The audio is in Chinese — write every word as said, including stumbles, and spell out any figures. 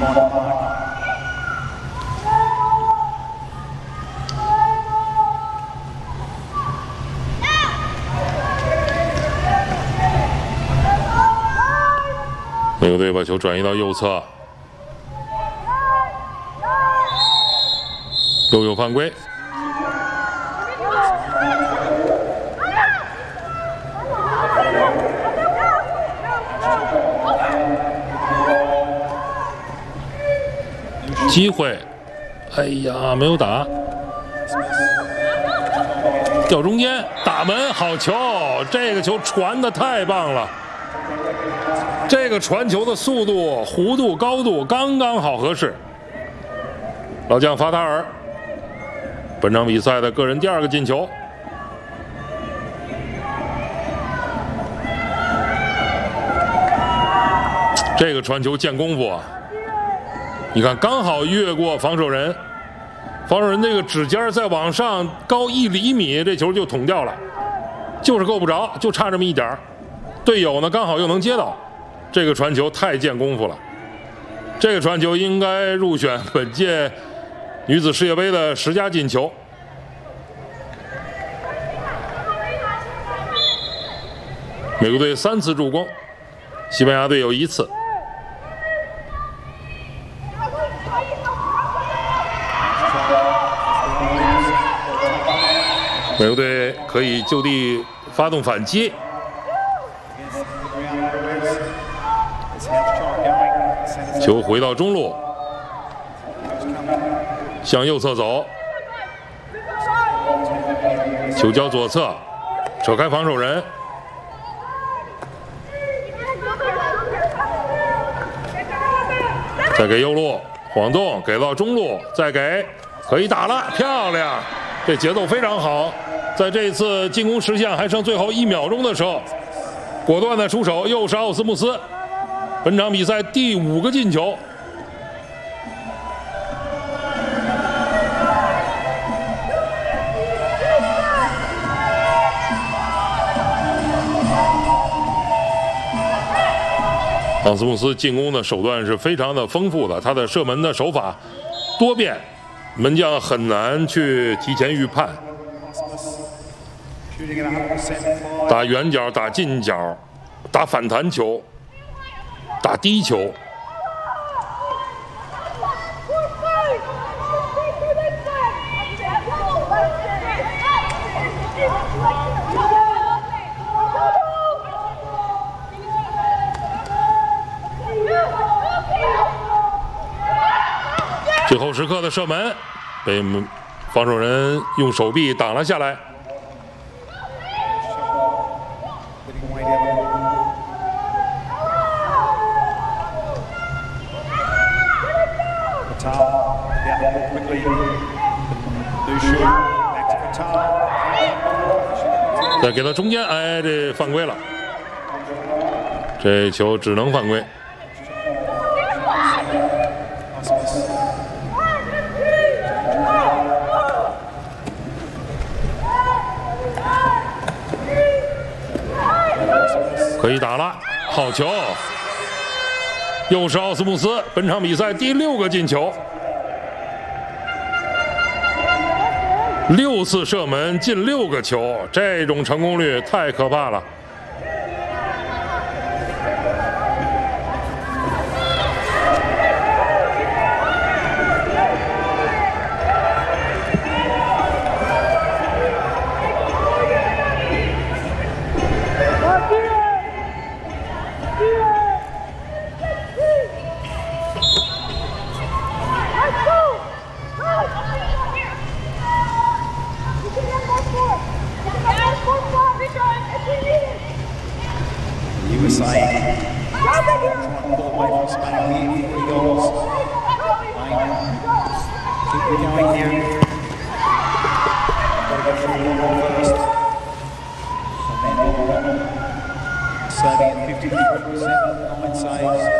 美国队把球转移到右侧，又有犯规。机会，哎呀，没有打，掉中间，打门，好球！这个球传的太棒了。 这个传球的速度、弧度、高度刚刚好合适。老将法塔尔，本场比赛的个人第二个进球。这个传球见功夫啊！你看，刚好越过防守人，防守人那个指尖再往上高一厘米，这球就捅掉了，就是够不着，就差这么一点儿。队友呢，刚好又能接到。 这个传球太见功夫了，这个传球应该入选本届女子世界杯的十佳进球。美国队三次助攻，西班牙队有一次。美国队可以就地发动反击。 球回到中路，向右侧走，球交左侧，扯开防守人，再给右路晃动，给到中路，再给，可以打了，漂亮！这节奏非常好，在这一次进攻时限还剩最后一秒钟的时候，果断的出手，又是奥斯穆斯。 本场比赛第五个进球，奥斯穆斯进攻的手段是非常的丰富的，他的射门的手法多变，门将很难去提前预判。打远角，打近角，打反弹球。 打低球，最后时刻的射门被防守人用手臂挡了下来。 再给到中间，哎，这犯规了，这球只能犯规。可以打了，好球！又是奥斯穆斯，本场比赛第六个进球。 六次射门进六个球，这种成功率太可怕了。 U S A trying to pull away from Spain here, forty goals. Keep it going here. Got to go through the wall first. So then Serbian fifty-three percent, nine saves.